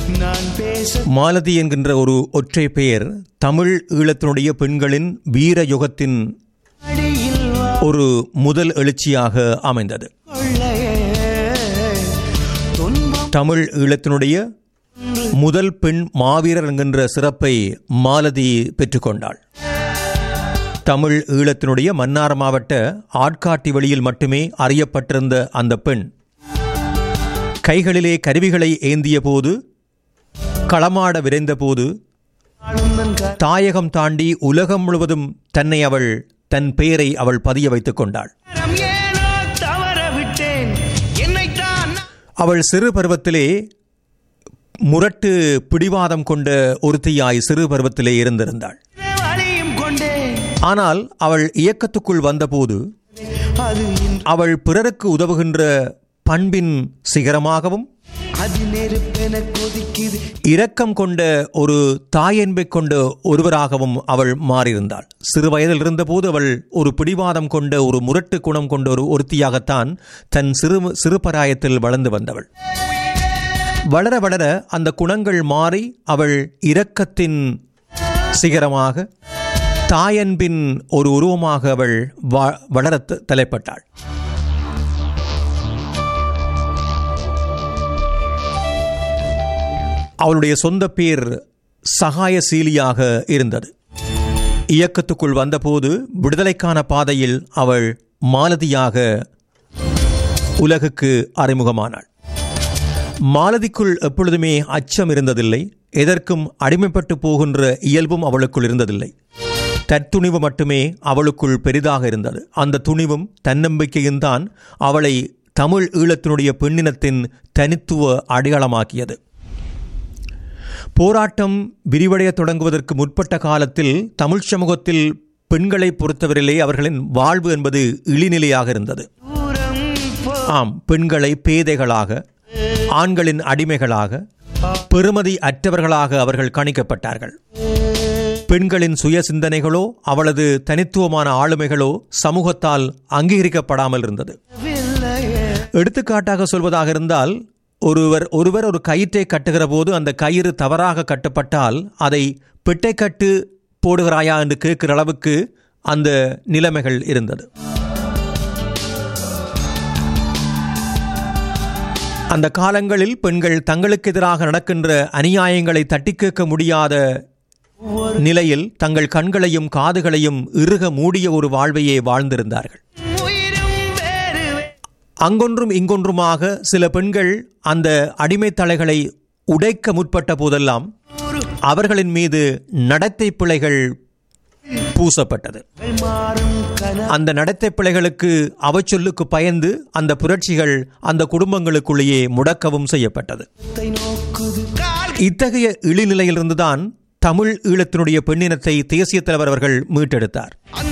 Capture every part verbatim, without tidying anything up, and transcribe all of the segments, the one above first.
மாலதி என்கின்ற ஒரு ஒற்றை பெயர் தமிழ் ஈழத்தினுடைய பெண்களின் வீர யுகத்தின் ஒரு முதல் எழுச்சியாக அமைந்தது. தமிழ் ஈழத்தினுடைய முதல் பெண் மாவீரர் என்கின்ற சிறப்பை மாலதி பெற்றுக்கொண்டாள். தமிழ் ஈழத்தினுடைய மன்னார் மாவட்ட ஆட்காட்டி வழியில் மட்டுமே அறியப்பட்டிருந்த அந்த பெண் கைகளிலே கருவிகளை ஏந்திய போது, களமாட விரைந்த போது, தாயகம் தாண்டி உலகம் முழுவதும் தன்னை அவள் தன் பெயரை அவள் பதிய வைத்துக் கொண்டாள். அவள் சிறு பருவத்திலே முரட்டு பிடிவாதம் கொண்ட ஒருத்தியாய் சிறு பருவத்திலே இருந்திருந்தாள். ஆனால் அவள் இயக்கத்துக்குள் வந்தபோது அவள் பிறருக்கு உதவுகின்ற பண்பின் சிகரமாகவும் இரக்கம் கொண்ட ஒரு தாயன்பை கொண்ட ஒருவராகவும் அவள் மாறியிருந்தாள். சிறு வயதில் இருந்தபோது அவள் ஒரு பிடிவாதம் கொண்ட ஒரு முரட்டு குணம் கொண்ட ஒரு ஒருத்தியாகத்தான் தன் சிறு சிறுபராயத்தில் வளர்ந்து வந்தவள். வளர வளர அந்த குணங்கள் மாறி அவள் இரக்கத்தின் சிகரமாக, தாயன்பின் ஒரு உருவமாக அவள் வளர தலைப்பட்டாள். அவளுடைய சொந்த பேர் சகாயசீலியாக இருந்தது. இயக்கத்துக்குள் வந்தபோது விடுதலைக்கான பாதையில் அவள் மாலதியாக உலகுக்கு அறிமுகமானாள். மாலதிக்குள் எப்பொழுதுமே அச்சம் இருந்ததில்லை. எதற்கும் அடிமைப்பட்டு போகின்ற இயல்பும் அவளுக்குள் இருந்ததில்லை. தற்துணிவு மட்டுமே அவளுக்குள் பெரிதாக இருந்தது. அந்த துணிவும் தன்னம்பிக்கையும் தான் அவளை தமிழ் ஈழத்தினுடைய பெண்ணினத்தின் தனித்துவ அடையாளமாக்கியது. போராட்டம் விரிவடைய தொடங்குவதற்கு முற்பட்ட காலத்தில் தமிழ் சமூகத்தில் பெண்களை பொறுத்தவரையிலே அவர்களின் வாழ்வு என்பது இழிநிலையாக இருந்தது. ஆம், பெண்களை பேதைகளாக, ஆண்களின் அடிமைகளாக, பெறுமதி அற்றவர்களாக அவர்கள் கணிக்கப்பட்டார்கள். பெண்களின் சுய சிந்தனைகளோ அவளது தனித்துவமான ஆளுமைகளோ சமூகத்தால் அங்கீகரிக்கப்படாமல் இருந்தது. எடுத்துக்காட்டாக சொல்வதாக இருந்தால், ஒருவர் ஒருவர் ஒரு கயிற்றை கட்டுகிற போது அந்த கயிறு தவறாக கட்டப்பட்டால் அதை பெட்டை கட்டு போடுகிறாயா என்று கேட்கிற அளவுக்கு அந்த நிலைமைகள் இருந்தது. அந்த காலங்களில் பெண்கள் தங்களுக்கு எதிராக நடக்கின்ற அநியாயங்களை தட்டி கேட்க முடியாத நிலையில் தங்கள் கண்களையும் காதுகளையும் இறுக மூடிய ஒரு வாழ்வையே வாழ்ந்திருந்தார்கள். அங்கொன்றும் இங்கொன்றுமாக சில பெண்கள் அந்த அடிமை தலைகளை உடைக்க முற்பட்ட போதெல்லாம் அவர்களின் மீது நடத்தை பிழைகள் பூசப்பட்டது. அந்த நடத்தை பிழைகளுக்கு அவச்சொல்லுக்கு பயந்து அந்த புரட்சிகள் அந்த குடும்பங்களுக்குள்ளேயே முடக்கவும் செய்யப்பட்டது. இத்தகைய இழிநிலையிலிருந்துதான் தமிழ் ஈழத்தினுடைய பெண்ணினத்தை தேசிய தலைவர் அவர்கள் மீட்டெடுத்தார்.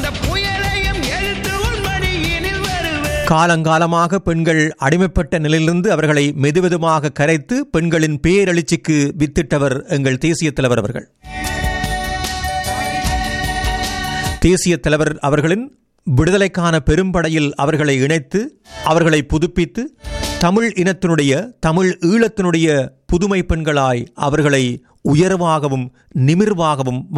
காலங்காலமாக பெண்கள் அடிமைப்பட்ட நிலையிலிருந்து அவர்களை மெதுமெதுமாக கரைத்து பெண்களின் பேரெழுச்சிக்கு வித்திட்டவர் எங்கள் தேசிய தலைவர் அவர்கள். தேசிய தலைவர் அவர்களின் விடுதலைக்கான பெரும்படையில் அவர்களை இணைத்து அவர்களை புதுப்பித்து தமிழ் இனத்தினுடைய தமிழ் ஈழத்தினுடைய புதுமை பெண்களாய் அவர்களை உயர்வாகவும் நிமிர்வாகவும்